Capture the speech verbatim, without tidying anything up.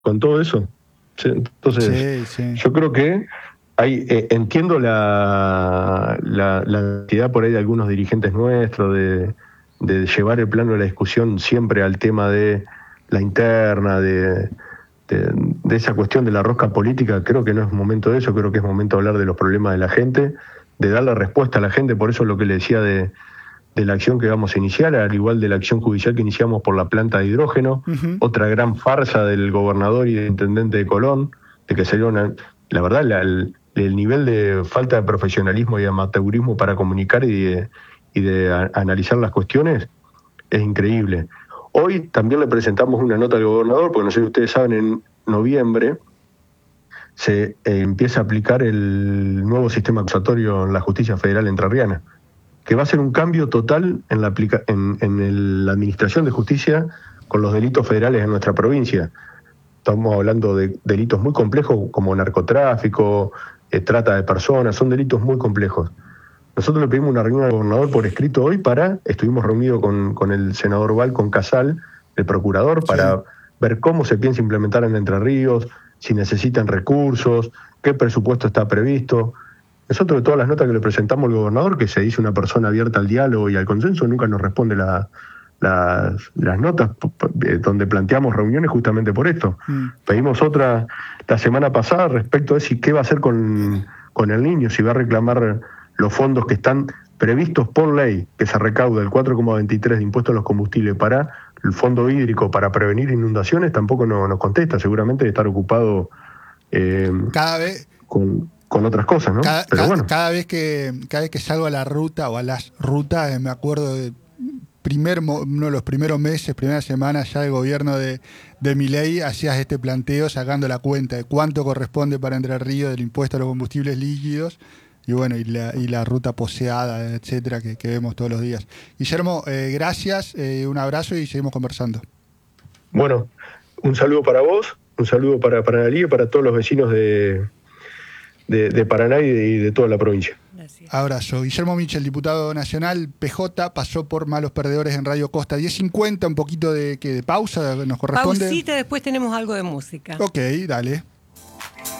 con todo eso. ¿Sí? Entonces, sí, sí. Yo creo que hay, eh, entiendo la, la, la necesidad por ahí de algunos dirigentes nuestros de, de llevar el plano de la discusión siempre al tema de la interna, de, de, de esa cuestión de la rosca política. Creo que no es momento de eso, creo que es momento de hablar de los problemas de la gente, de darle respuesta a la gente. Por eso lo que le decía de, de la acción que vamos a iniciar, al igual de la acción judicial que iniciamos por la planta de hidrógeno, uh-huh. Otra gran farsa del gobernador y del intendente de Colón, de que salió una, la verdad, la, el, el nivel de falta de profesionalismo y amateurismo para comunicar y de, y de a, analizar las cuestiones es increíble. Hoy también le presentamos una nota al gobernador, porque no sé si ustedes saben, en noviembre se eh, empieza a aplicar el nuevo sistema acusatorio en la justicia federal entrerriana, que va a ser un cambio total en la, aplica- en, en el, la administración de justicia con los delitos federales en nuestra provincia. Estamos hablando de delitos muy complejos como narcotráfico, eh, trata de personas, son delitos muy complejos. Nosotros le pedimos una reunión al gobernador por escrito hoy para, estuvimos reunidos con, con el senador Val, con Casal, el procurador, para sí. ver cómo se piensa implementar en Entre Ríos, si necesitan recursos, qué presupuesto está previsto. Nosotros de todas las notas que le presentamos al gobernador, que se dice una persona abierta al diálogo y al consenso, nunca nos responde la, la, las notas donde planteamos reuniones justamente por esto. Mm. Pedimos otra la semana pasada respecto a si qué va a hacer con, con el niño, si va a reclamar los fondos que están previstos por ley, que se recauda el cuatro coma veintitrés de impuestos a los combustibles para el fondo hídrico para prevenir inundaciones, tampoco no, nos contesta, seguramente de estar ocupado eh, cada vez con, con otras cosas, ¿no? Cada, Pero cada, bueno. cada vez que cada vez que salgo a la ruta o a las rutas, eh, me acuerdo de primer, uno de los primeros meses, primeras semanas ya del gobierno de, de Milei, hacías este planteo sacando la cuenta de cuánto corresponde para Entre Ríos del impuesto a los combustibles líquidos y bueno, y la, y la ruta poseada, etcétera, que, que vemos todos los días. Guillermo, eh, gracias, eh, un abrazo y seguimos conversando. Bueno, un saludo para vos, un saludo para Paraná y para todos los vecinos de, de, de Paraná y de, y de toda la provincia. Gracias. Abrazo. Guillermo Michel, diputado nacional, P J, pasó por Malos Perdedores en Radio Costa. diez cincuenta, un poquito de, ¿qué, de pausa nos corresponde. Pausita, después tenemos algo de música. Ok, dale.